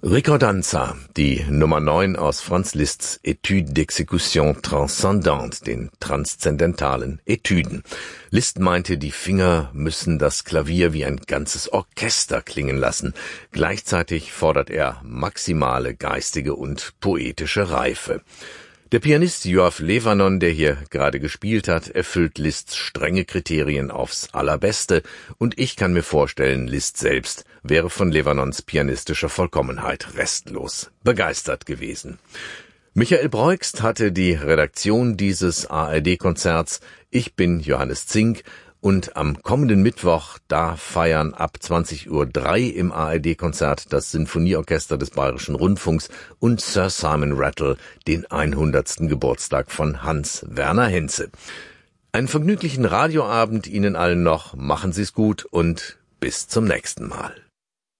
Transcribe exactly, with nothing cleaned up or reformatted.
Ricordanza, die Nummer neun aus Franz Liszt's Étude d'exécution transcendante, den transzendentalen Etüden. Liszt meinte, die Finger müssen das Klavier wie ein ganzes Orchester klingen lassen. Gleichzeitig fordert er maximale geistige und poetische Reife. Der Pianist Yoav Levanon, der hier gerade gespielt hat, erfüllt Liszt's strenge Kriterien aufs Allerbeste, und ich kann mir vorstellen, Liszt selbst wäre von Levanons pianistischer Vollkommenheit restlos begeistert gewesen. Michael Breugst hatte die Redaktion dieses A R D-Konzerts. Ich bin Johannes Zink. Und am kommenden Mittwoch, da feiern ab zwanzig Uhr drei im A R D-Konzert das Sinfonieorchester des Bayerischen Rundfunks und Sir Simon Rattle den hundertsten Geburtstag von Hans Werner Henze. Einen vergnüglichen Radioabend Ihnen allen noch, machen Sie's gut und bis zum nächsten Mal.